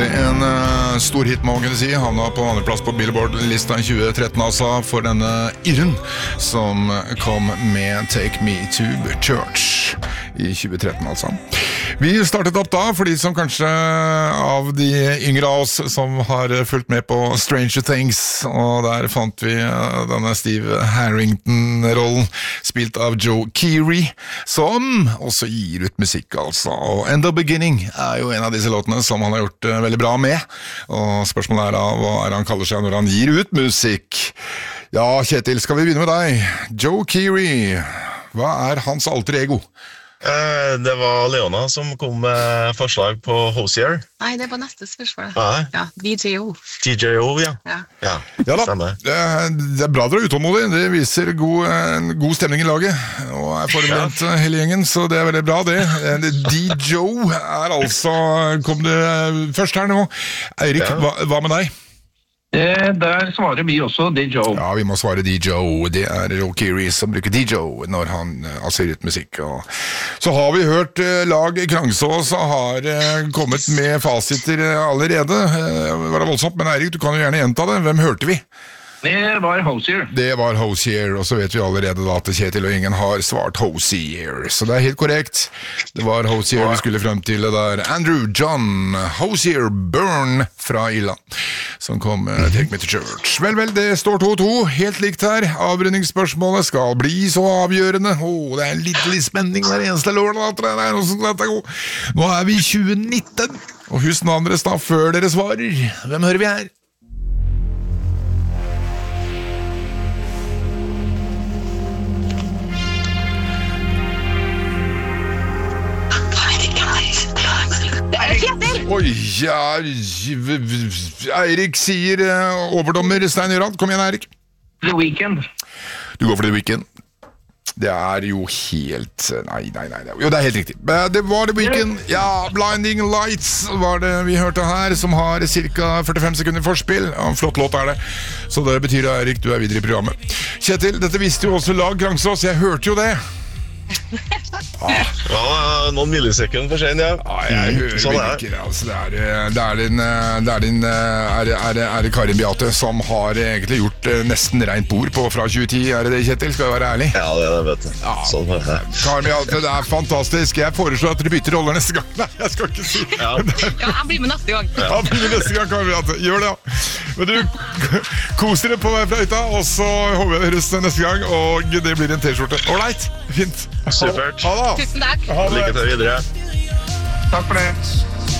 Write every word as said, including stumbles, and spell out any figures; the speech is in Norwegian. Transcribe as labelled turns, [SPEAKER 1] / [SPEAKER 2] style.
[SPEAKER 1] ble en uh, stor hit, må man kunne si. Havna på andre plass på Billboard-lista i tjue tretten, altså, for denne Irren som kom med Take Me to Church i tjue tretten, altså. Vi startet opp da, for de som kanskje av de yngre av oss som har fulgt med på Stranger Things, og der fant vi uh, denne Steve Harrington-rollen, spilt av Joe Keery, som også gir ut musikk, altså. Og End of Beginning er jo en av disse låtene som han har gjort uh, veldig bra med, og spørsmålet er da, hva er han kaller seg når han gir ut musikk? Ja, Kjetil, skal vi begynne med deg? Joe Keery, hva er hans alter ego?
[SPEAKER 2] Eh, det var Leona som kom med forslag på Hosier.
[SPEAKER 3] Nei, det var neste spørsmål.
[SPEAKER 2] Nei.
[SPEAKER 3] Ja, D J O.
[SPEAKER 2] D J O, ja.
[SPEAKER 3] Ja,
[SPEAKER 2] ja,
[SPEAKER 1] Ja da,
[SPEAKER 2] stemmer.
[SPEAKER 1] det er, det er bra dere er utålmodige. Det viser god, en god stemning i laget, og er forberedt uh, hele gjengen, så det er veldig bra det. Eh, D J O er altså, kom det først her nå. Eirik,
[SPEAKER 2] Ja.
[SPEAKER 1] hva, hva med deg?
[SPEAKER 4] Eh, der svarer vi også D J O.
[SPEAKER 1] Ja, vi må svare D J O. Det er Joe Keery som bruker D J O når han uh, altså gir ut musikk. Og så har vi hørt uh, lag Krangsås har uh, kommet med fasiter uh, allerede. Uh, var det voldsomt, men Eirik, du kan jo gjerne gjenta det. Hvem hørte vi?
[SPEAKER 4] Det var Hosier.
[SPEAKER 1] Det var Hosier, og så vet vi allerede da at Kjetil og ingen har svart Hosier. Så det er helt korrekt. Det var Hosier vi skulle frem til det der. Andrew John Hosier Byrne fra Irland, som kom med Take Me to Church. Vel, vel, det står to to, helt likt her. Avrundingsspørsmålet skal bli så avgjørende. Åh, det er en litt, litt spenning hver eneste lørdag. Det er noe som dette går. Nå er vi i tjue nitten, og husk navnet deres da før dere svarer. Hvem hører vi her?
[SPEAKER 3] Kjetil!
[SPEAKER 1] Oi, ja, Eirik sier uh, overdommer Stein Jørand. Kom igjen, Eirik.
[SPEAKER 4] The Weeknd.
[SPEAKER 1] Du går for The Weeknd. Det er jo helt Nei, nei, nei. Jo, det er helt riktig. Det var The Weeknd. Ja, Blinding Lights var det vi hørte her, som har ca. førtifem sekunder forspill. Ja, en flott låt er det. Så det betyr, Eirik, du er videre i programmet. Kjetil, dette visste jo også Lag Krangsås. Jeg hørte jo det.
[SPEAKER 2] Ja, noen millisekunder for sen, ja.
[SPEAKER 1] Ja, jeg hører
[SPEAKER 2] Sånn
[SPEAKER 1] vel
[SPEAKER 2] er
[SPEAKER 1] ikke det, altså, det er, det er din, det er din, er, er, er det Karin Beate som har egentlig gjort nesten rent bord på fra tjue ti, er det det, Kjetil? Skal jeg være ærlig?
[SPEAKER 2] Ja, det er det, vet du.
[SPEAKER 1] Ja.
[SPEAKER 2] Sånn er det.
[SPEAKER 1] Karin Beate, det er fantastisk. Jeg foreslår at dere bytter roller neste gang. Nei, jeg skal ikke si.
[SPEAKER 2] Ja.
[SPEAKER 3] Ja, jeg blir med neste gang.
[SPEAKER 1] Ja, blir med neste gang, Karin Beate. Gjør det, ja. Men du, kos dere på fløyta, og så håper jeg dere høres neste gang, og det blir en t-skjorte. Alright, fint.
[SPEAKER 2] Supert.
[SPEAKER 1] Ha det.
[SPEAKER 3] Tusen takk.
[SPEAKER 1] Ha det.
[SPEAKER 2] Lykke til videre.
[SPEAKER 4] Takk for det.